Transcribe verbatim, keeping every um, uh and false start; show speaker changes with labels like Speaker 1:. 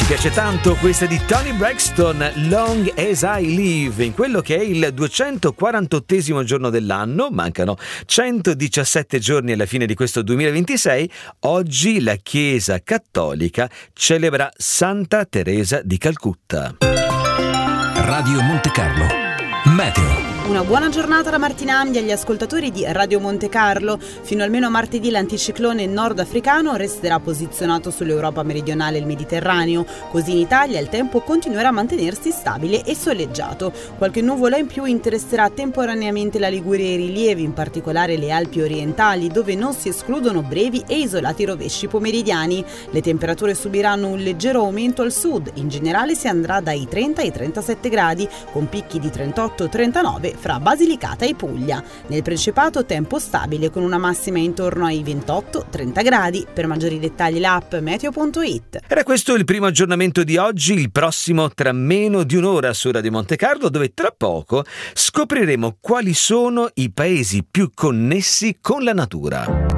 Speaker 1: Piace tanto questa di Toni Braxton, Long as I Live, in quello che è il duecentoquarantottesimo giorno dell'anno. Mancano centodiciassette giorni alla fine di questo duemilaventisei. Oggi la Chiesa Cattolica celebra Santa Teresa di Calcutta.
Speaker 2: Radio Monte Carlo Meteo.
Speaker 3: Una buona giornata da Martina Andi agli ascoltatori di Radio Monte Carlo. Fino almeno martedì l'anticiclone nordafricano resterà posizionato sull'Europa meridionale e il Mediterraneo. Così in Italia il tempo continuerà a mantenersi stabile e soleggiato. Qualche nuvola in più interesserà temporaneamente la Liguria e i rilievi, in particolare le Alpi orientali, dove non si escludono brevi e isolati rovesci pomeridiani. Le temperature subiranno un leggero aumento al sud. In generale si andrà dai trenta ai trentasette gradi, con picchi di trentotto trentanove fra Basilicata e Puglia. Nel Principato tempo stabile con una massima intorno ai ventotto trenta gradi. Per maggiori dettagli l'app meteo punto it.
Speaker 1: Era questo il primo aggiornamento di oggi, il prossimo tra meno di un'ora su Radio Monte Carlo, dove tra poco scopriremo quali sono i paesi più connessi con la natura.